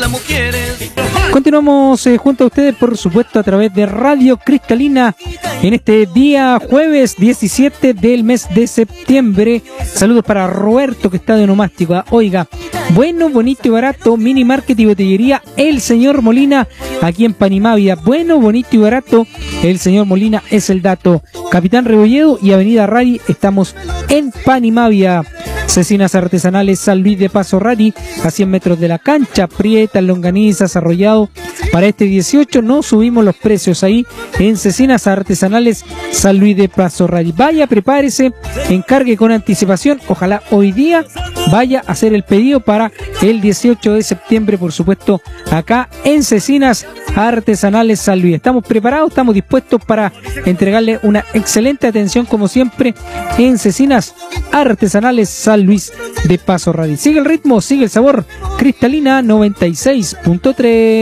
Continuamos junto a ustedes, por supuesto, a través de Radio Cristalina en este día jueves 17 del mes de septiembre. Saludos para Roberto, que está de onomástico. Oiga, bueno, bonito y barato, mini market y botellería El Señor Molina, aquí en Panimavia. Bueno, bonito y barato, El Señor Molina es el dato. Capitán Rebolledo y Avenida Rari, estamos en Panimavia. Cecinas artesanales San Luis de Paso Rari, a 100 metros de la cancha, prietas, longanizas, arrollado. Para este 18 no subimos los precios ahí en Cecinas artesanales San Luis de Paso Rari. Vaya, prepárese, encargue con anticipación. Ojalá hoy día vaya a hacer el pedido para el 18 de septiembre, por supuesto, acá en Cecinas artesanales San Luis. Estamos preparados, estamos dispuestos para entregarle una excelente atención, como siempre, en Cecinas artesanales San Luis de Paso Rari. Sigue el ritmo, sigue el sabor. Cristalina 96.3.